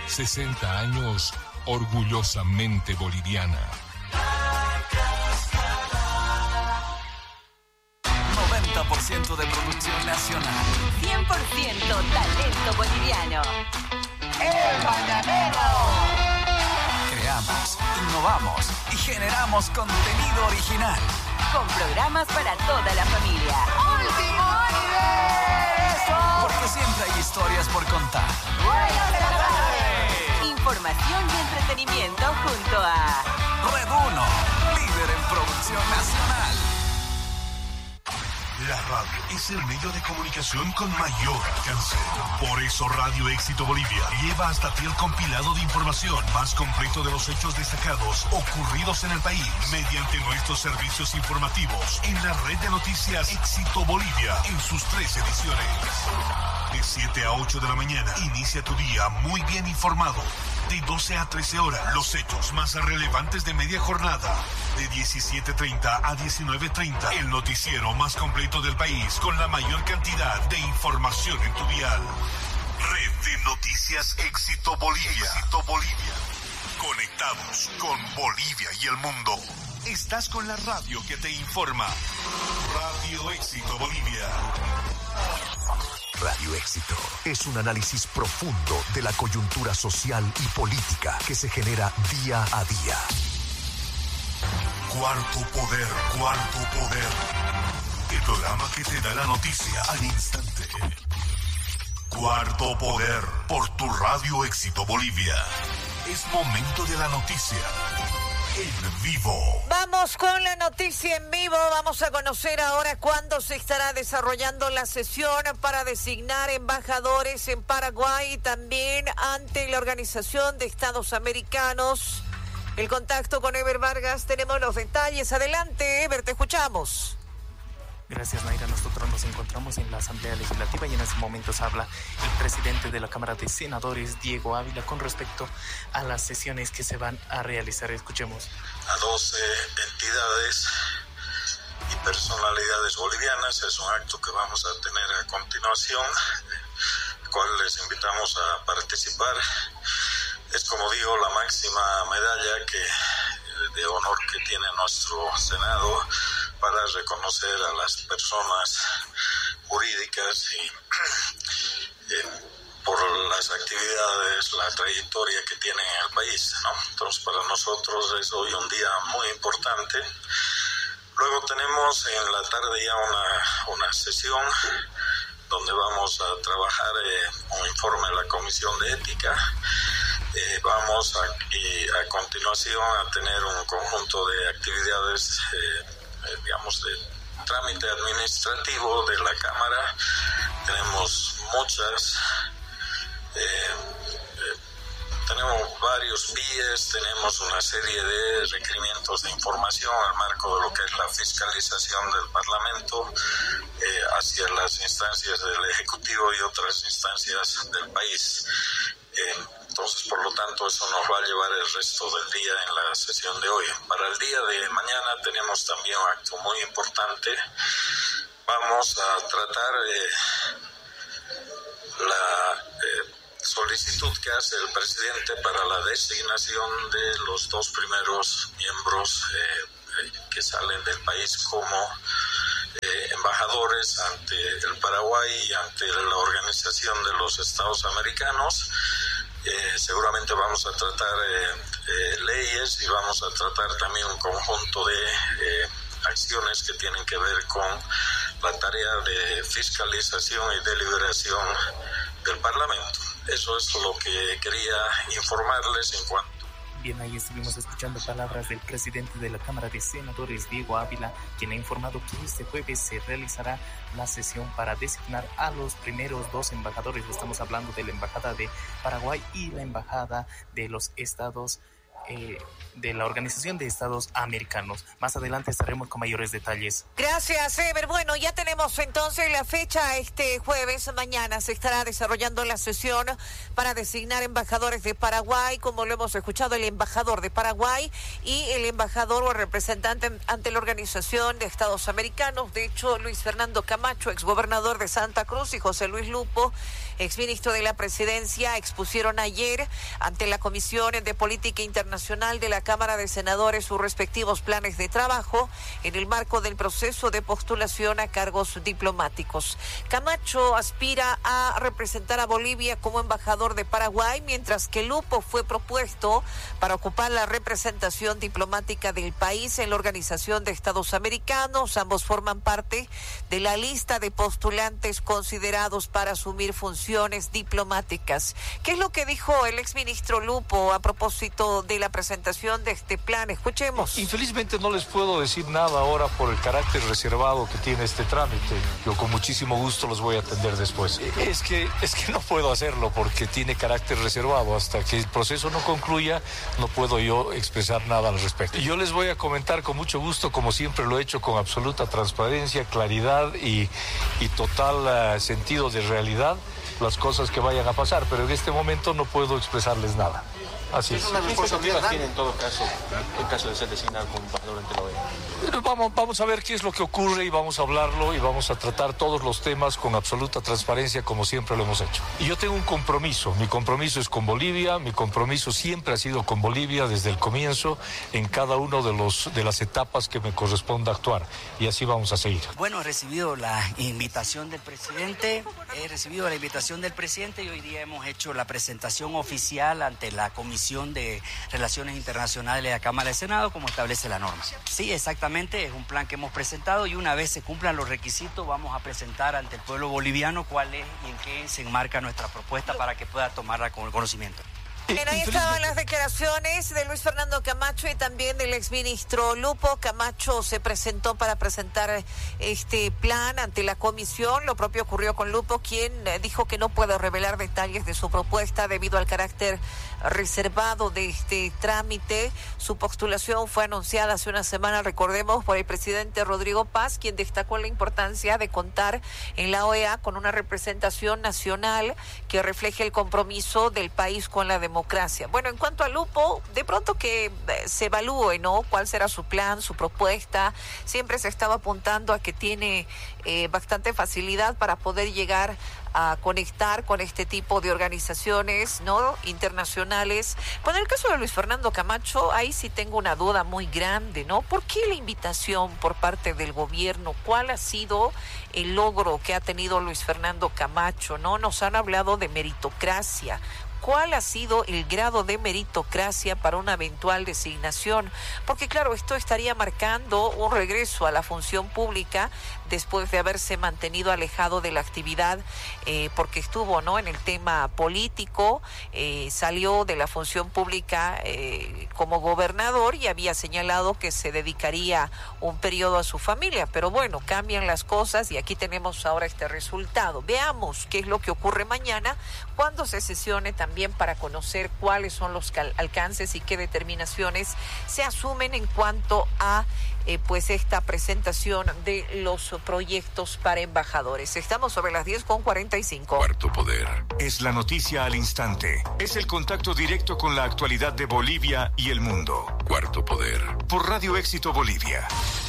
60 años orgullosamente boliviana. 90% de producción nacional. 100% talento boliviano. El Mañanero. Creamos, innovamos y generamos contenido original. Con programas para toda la familia. ¡Último nivel! Porque siempre hay historias por contar. Información y entretenimiento junto a Red 1, líder en producción nacional. La radio es el medio de comunicación con mayor alcance. Por eso Radio Éxito Bolivia lleva hasta ti el compilado de información más completo de los hechos destacados ocurridos en el país mediante nuestros servicios informativos en la red de noticias Éxito Bolivia en sus 3 ediciones. De 7 a 8 de la mañana, inicia tu día muy bien informado. De 12 a 13 horas, los hechos más relevantes de media jornada. De 17:30 a 19:30, el noticiero más completo del país con la mayor cantidad de información en tu dial. Red de Noticias Éxito Bolivia. Éxito Bolivia. Conectados con Bolivia y el mundo. Estás con la radio que te informa. Radio Éxito Bolivia. Radio Éxito es un análisis profundo de la coyuntura social y política que se genera día a día. Cuarto Poder, Cuarto Poder. El programa que te da la noticia al instante. Cuarto Poder, por tu Radio Éxito Bolivia. Es momento de la noticia. En vivo. Vamos con la noticia en vivo. Vamos a conocer ahora cuándo se estará desarrollando la sesión para designar embajadores en Paraguay y también ante la Organización de Estados Americanos. El contacto con Eber Vargas, tenemos los detalles. Adelante, Eber, te escuchamos. Gracias, Naira. Nosotros nos encontramos en la Asamblea Legislativa y en estos momentos habla el presidente de la Cámara de Senadores, Diego Ávila, con respecto a las sesiones que se van a realizar. Escuchemos. A 12 entidades y personalidades bolivianas. Es un acto que vamos a tener a continuación, el cual les invitamos a participar. Es, como digo, la máxima medalla de honor que tiene nuestro Senado para reconocer a las personas jurídicas y por las actividades, la trayectoria que tienen en el país, ¿no? Entonces, para nosotros es hoy un día muy importante. Luego tenemos en la tarde ya una sesión donde vamos a trabajar un informe de la Comisión de Ética. Vamos a continuación a tener un conjunto de actividades, digamos, de trámite administrativo de la Cámara. Tenemos muchas, tenemos varios BIEs, tenemos una serie de requerimientos de información al marco de lo que es la fiscalización del Parlamento hacia las instancias del Ejecutivo y otras instancias del país. Entonces, por lo tanto, eso nos va a llevar el resto del día en la sesión de hoy. Para el día de mañana tenemos también un acto muy importante. Vamos a tratar la solicitud que hace el presidente para la designación de los 2 primeros miembros que salen del país como embajadores ante el Paraguay y ante la Organización de los Estados Americanos. Seguramente vamos a tratar leyes y vamos a tratar también un conjunto de acciones que tienen que ver con la tarea de fiscalización y deliberación del Parlamento. Eso es lo que quería informarles en cuanto. Bien, ahí estuvimos escuchando palabras del presidente de la Cámara de Senadores, Diego Ávila, quien ha informado que este jueves se realizará la sesión para designar a los primeros 2 embajadores. Estamos hablando de la Embajada de Paraguay y la Embajada de los Estados de la Organización de Estados Americanos. Más adelante estaremos con mayores detalles. Gracias, Ever. Bueno, ya tenemos entonces la fecha. Este jueves, mañana, se estará desarrollando la sesión para designar embajadores de Paraguay, como lo hemos escuchado, el embajador de Paraguay y el embajador o representante ante la Organización de Estados Americanos. De hecho, Luis Fernando Camacho, exgobernador de Santa Cruz, y José Luis Lupo, exministro de la Presidencia, expusieron ayer ante la Comisión de Política Internacional de la Cámara de Senadores sus respectivos planes de trabajo en el marco del proceso de postulación a cargos diplomáticos. Camacho aspira a representar a Bolivia como embajador de Paraguay, mientras que Lupo fue propuesto para ocupar la representación diplomática del país en la Organización de Estados Americanos. Ambos forman parte de la lista de postulantes considerados para asumir funciones diplomáticas. ¿Qué es lo que dijo el exministro Lupo a propósito de la presentación de este plan? Escuchemos. Infelizmente no les puedo decir nada ahora por el carácter reservado que tiene este trámite. Yo con muchísimo gusto los voy a atender después. Es que no puedo hacerlo porque tiene carácter reservado. Hasta que el proceso no concluya, no puedo yo expresar nada al respecto. Yo les voy a comentar con mucho gusto, como siempre lo he hecho, con absoluta transparencia, claridad y total sentido de realidad, las cosas que vayan a pasar, pero en este momento no puedo expresarles nada. Así es. ¿Qué responsabilidades tiene en todo caso, en caso de ser designado como embajador ante la OEA? Vamos a ver qué es lo que ocurre y vamos a hablarlo y vamos a tratar todos los temas con absoluta transparencia, como siempre lo hemos hecho. Y yo tengo un compromiso. Mi compromiso es con Bolivia. Mi compromiso siempre ha sido con Bolivia desde el comienzo, en cada uno de las etapas que me corresponda actuar. Y así vamos a seguir. Bueno, he recibido la invitación del presidente. Y hoy día hemos hecho la presentación oficial ante la Comisión de Relaciones Internacionales de la Cámara de Senado, como establece la norma. Sí, exactamente, es un plan que hemos presentado y una vez se cumplan los requisitos vamos a presentar ante el pueblo boliviano cuál es y en qué se enmarca nuestra propuesta para que pueda tomarla con el conocimiento. Bien, ahí estaban las declaraciones de Luis Fernando Camacho y también del exministro Lupo. Camacho se presentó para presentar este plan ante la comisión. Lo propio ocurrió con Lupo, quien dijo que no puede revelar detalles de su propuesta debido al carácter reservado de este trámite. Su postulación fue anunciada hace una semana, recordemos, por el presidente Rodrigo Paz, quien destacó la importancia de contar en la OEA con una representación nacional que refleje el compromiso del país con la democracia. Bueno, en cuanto a Lupo, de pronto que se evalúe, ¿no?, cuál será su plan, su propuesta. Siempre se estaba apuntando a que tiene bastante facilidad para poder llegar a conectar con este tipo de organizaciones, ¿no?, internacionales. Bueno, en el caso de Luis Fernando Camacho, ahí sí tengo una duda muy grande, ¿no? ¿Por qué la invitación por parte del gobierno? ¿Cuál ha sido el logro que ha tenido Luis Fernando Camacho, ¿no? Nos han hablado de meritocracia. ¿Cuál ha sido el grado de meritocracia para una eventual designación? Porque claro, esto estaría marcando un regreso a la función pública después de haberse mantenido alejado de la actividad, porque estuvo, ¿no?, en el tema político, salió de la función pública como gobernador y había señalado que se dedicaría un periodo a su familia. Pero bueno, cambian las cosas y aquí tenemos ahora este resultado. Veamos qué es lo que ocurre mañana cuando se sesione también para conocer cuáles son los alcances y qué determinaciones se asumen en cuanto a pues esta presentación de los proyectos para embajadores. Estamos sobre las 10:45. Cuarto Poder. Es la noticia al instante. Es el contacto directo con la actualidad de Bolivia y el mundo. Cuarto Poder. Por Radio Éxito Bolivia.